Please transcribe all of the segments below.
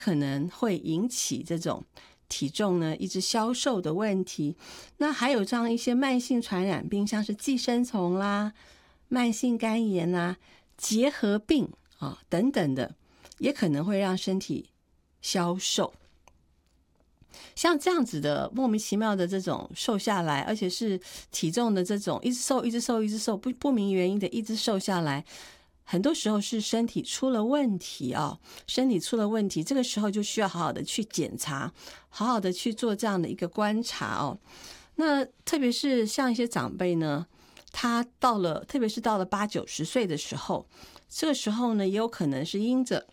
可能会引起这种体重呢一直消瘦的问题。那还有这样一些慢性传染病，像是寄生虫啦、慢性肝炎啊、结核病等等的，也可能会让身体消瘦。像这样子的莫名其妙的这种瘦下来，而且是体重的这种一直瘦一直瘦一直瘦，不明原因的一直瘦下来，很多时候是身体出了问题身体出了问题，这个时候就需要好好的去检查，好好的去做这样的一个观察那特别是像一些长辈呢，他特别是到了80、90岁的时候，这个时候呢，也有可能是因着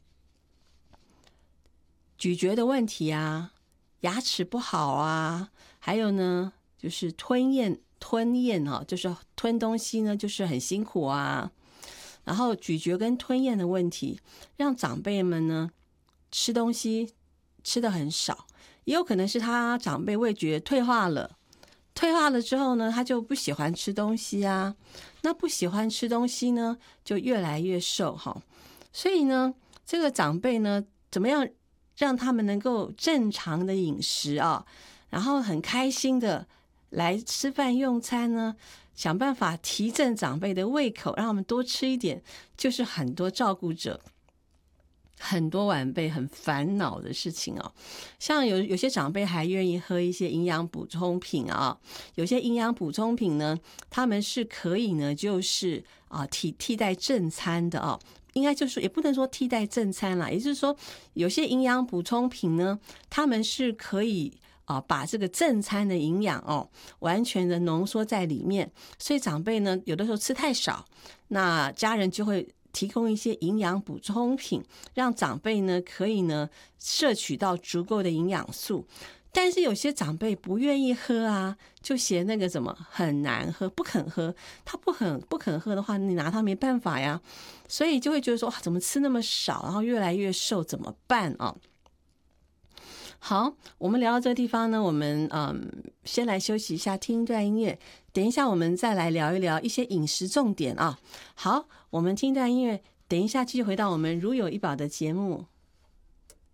咀嚼的问题牙齿不好还有呢就是吞咽就是吞东西呢就是很辛苦然后咀嚼跟吞咽的问题，让长辈们呢吃东西吃得很少，也有可能是他长辈味觉退化了之后呢，他就不喜欢吃东西那不喜欢吃东西呢，就越来越瘦所以呢，这个长辈呢，怎么样让他们能够正常的饮食然后很开心的来吃饭用餐呢？想办法提振长辈的胃口，让他们多吃一点，就是很多照顾者、很多晚辈很烦恼的事情像有些长辈还愿意喝一些营养补充品有些营养补充品呢，他们是可以呢，就是替代正餐的应该就是也不能说替代正餐啦，也就是说有些营养补充品呢，他们是可以把这个正餐的营养完全的浓缩在里面，所以长辈呢有的时候吃太少，那家人就会提供一些营养补充品，让长辈呢可以呢摄取到足够的营养素。但是有些长辈不愿意喝就嫌那个什么很难喝，不肯喝。他不肯喝的话，你拿他没办法呀，所以就会觉得说怎么吃那么少，然后越来越瘦，怎么办好，我们聊到这个地方呢，我们先来休息一下，听一段音乐，等一下我们再来聊一聊一些饮食重点好，我们听一段音乐，等一下继续回到我们如有一宝的节目。